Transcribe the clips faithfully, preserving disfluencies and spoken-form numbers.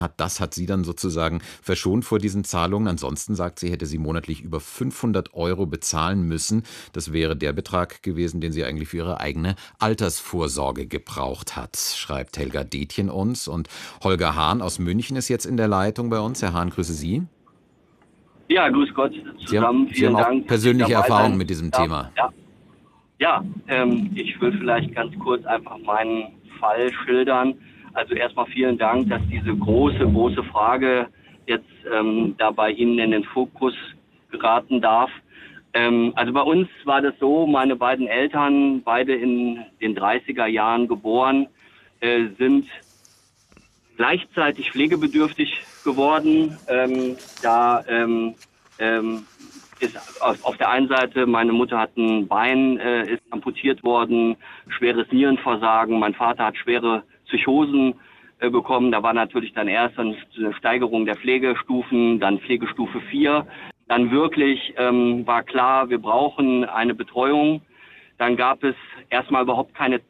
hat, das hat sie dann sozusagen verschont vor diesen Zahlungen. Ansonsten, sagt sie, hätte sie monatlich über fünfhundert Euro bezahlen müssen. Das wäre der Betrag gewesen, den sie eigentlich für ihre eigene Altersvorsorge gebraucht hat, schreibt Helga Detjen uns. Und Holger Hahn aus München ist jetzt in der Leitung bei uns. Herr Hahn, grüße Sie. Ja, grüß Gott Sie haben, zusammen. Sie Vielen haben auch Dank. persönliche Erfahrungen mit diesem ja, Thema. Ja, ja ähm, ich will vielleicht ganz kurz einfach meinen Fall schildern. Also erstmal vielen Dank, dass diese große, große Frage jetzt ähm, da bei Ihnen in den Fokus geraten darf. Ähm, also bei uns war das so, meine beiden Eltern, beide in den dreißiger Jahren geboren, äh, sind gleichzeitig pflegebedürftig geworden. Ähm, da ähm, ähm, ist auf, auf der einen Seite, meine Mutter hat ein Bein, äh, ist amputiert worden, schweres Nierenversagen. Mein Vater hat schwere Psychosen äh, bekommen. Da war natürlich dann erst eine Steigerung der Pflegestufen, dann Pflegestufe vier. Dann wirklich ähm, war klar, wir brauchen eine Betreuung. Dann gab es erstmal überhaupt keine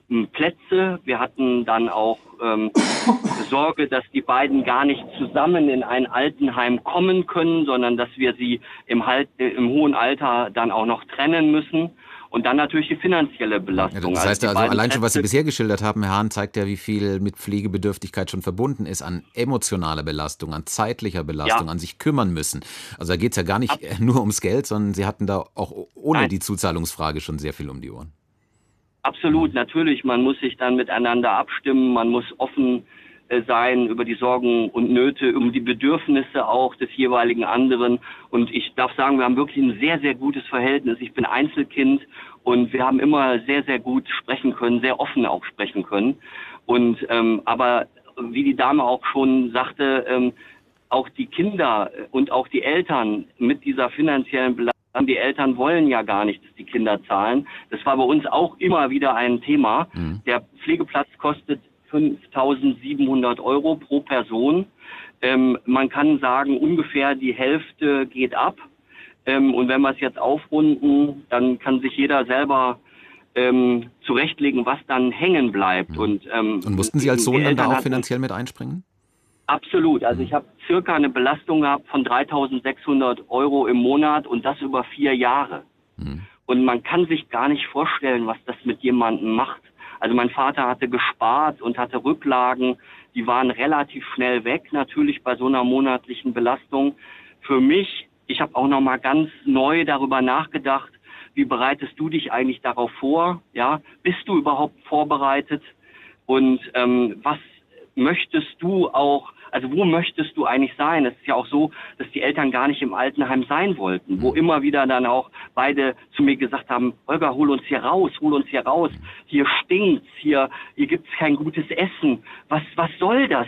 Plätze. Wir hatten dann auch ähm, Sorge, dass die beiden gar nicht zusammen in ein Altenheim kommen können, sondern dass wir sie im, halt, im hohen Alter dann auch noch trennen müssen. Und dann natürlich die finanzielle Belastung. Ja, das heißt also, also, allein schon, was Sie Plätze, bisher geschildert haben, Herr Hahn, zeigt ja, wie viel mit Pflegebedürftigkeit schon verbunden ist an emotionaler Belastung, an zeitlicher Belastung, ja, an sich kümmern müssen. Also da geht es ja gar ab, nicht nur ums Geld, sondern Sie hatten da auch ohne nein, die Zuzahlungsfrage schon sehr viel um die Ohren. absolut, natürlich. Man muss sich dann miteinander abstimmen, man muss offen äh, sein über die Sorgen und Nöte, um die Bedürfnisse auch des jeweiligen anderen. Und ich darf sagen, wir haben wirklich ein sehr, sehr gutes Verhältnis. Ich bin Einzelkind und wir haben immer sehr, sehr gut sprechen können, sehr offen auch sprechen können. Und ähm, aber wie die Dame auch schon sagte, ähm, auch die Kinder und auch die Eltern mit dieser finanziellen Belastung, die Eltern wollen ja gar nicht, dass die Kinder zahlen. Das war bei uns auch immer wieder ein Thema. Mhm. Der Pflegeplatz kostet fünftausendsiebenhundert Euro pro Person. Ähm, man kann sagen, ungefähr die Hälfte geht ab. Ähm, und wenn wir es jetzt aufrunden, dann kann sich jeder selber ähm, zurechtlegen, was dann hängen bleibt. Mhm. Und, ähm, Und mussten Sie als die Sohn dann da Eltern auch hatten finanziell mit einspringen? absolut. Also Mhm. ich habe circa eine Belastung gehabt von dreitausendsechshundert Euro im Monat und das über vier Jahre. Mhm. Und man kann sich gar nicht vorstellen, was das mit jemandem macht. Also mein Vater hatte gespart und hatte Rücklagen, die waren relativ schnell weg, natürlich bei so einer monatlichen Belastung. Für mich, ich habe auch noch mal ganz neu darüber nachgedacht, wie bereitest du dich eigentlich darauf vor? Ja, bist du überhaupt vorbereitet? Und ähm, was möchtest du auch, also wo möchtest du eigentlich sein? Es ist ja auch so, dass die Eltern gar nicht im Altenheim sein wollten, wo immer wieder dann auch beide zu mir gesagt haben, Holger, hol uns hier raus, hol uns hier raus, hier stinkt's, hier, hier gibt's kein gutes Essen. Was, was soll das?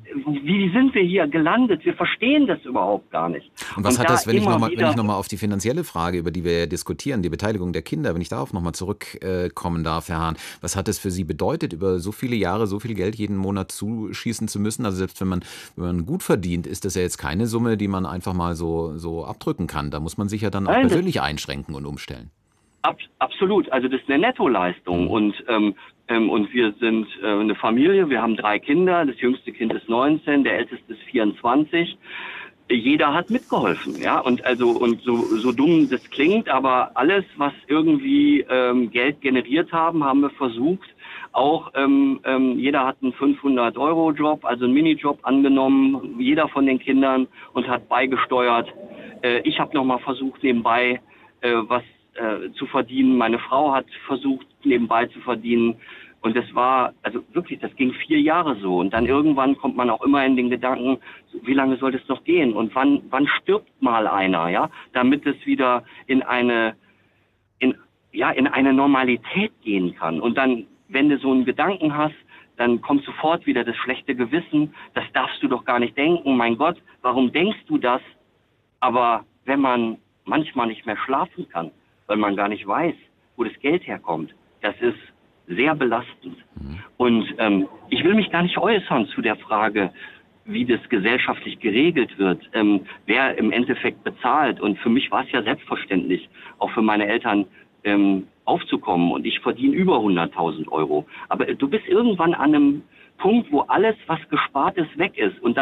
Wie sind wir hier gelandet? Wir verstehen das überhaupt gar nicht. Und was Und hat da das, wenn ich immer nochmal, wenn ich wieder, noch mal auf die finanzielle Frage, über die wir ja diskutieren, die Beteiligung der Kinder, wenn ich darauf nochmal zurückkommen darf, Herr Hahn, was hat es für Sie bedeutet, über so viele Jahre so viel Geld jeden Monat zuschießen zu müssen? Also selbst wenn man, wenn man gut verdient, ist das ja jetzt keine Summe, die man einfach mal so, so abdrücken kann. Da muss man sich ja dann auch nein, das persönlich einschränken und umstellen. Ab, absolut, also das ist eine Nettoleistung Mhm. und ähm, ähm, und wir sind äh, eine Familie, wir haben drei Kinder, das jüngste Kind ist neunzehn, der älteste ist vierundzwanzig. Jeder hat mitgeholfen, ja, und also und so so dumm das klingt, aber alles, was irgendwie ähm, Geld generiert haben, haben wir versucht. Auch ähm, ähm, jeder hat einen fünfhundert Euro Job, also einen Minijob angenommen, jeder von den Kindern und hat beigesteuert. Äh, ich habe noch mal versucht nebenbei äh, was äh, zu verdienen. Meine Frau hat versucht nebenbei zu verdienen. Und das war, also wirklich, das ging vier Jahre so. Und dann irgendwann kommt man auch immer in den Gedanken, wie lange soll das noch gehen? Und wann, wann stirbt mal einer, ja? Damit es wieder in eine, in, ja, in eine Normalität gehen kann. Und dann, wenn du so einen Gedanken hast, dann kommt sofort wieder das schlechte Gewissen. Das darfst du doch gar nicht denken. Mein Gott, warum denkst du das? Aber wenn man manchmal nicht mehr schlafen kann, weil man gar nicht weiß, wo das Geld herkommt, das ist sehr belastend. Und ähm, ich will mich gar nicht äußern zu der Frage, wie das gesellschaftlich geregelt wird, ähm, wer im Endeffekt bezahlt. Und für mich war es ja selbstverständlich, auch für meine Eltern ähm, aufzukommen. Und ich verdiene über hunderttausend Euro. Aber du bist irgendwann an einem Punkt, wo alles, was gespart ist, weg ist. Und dann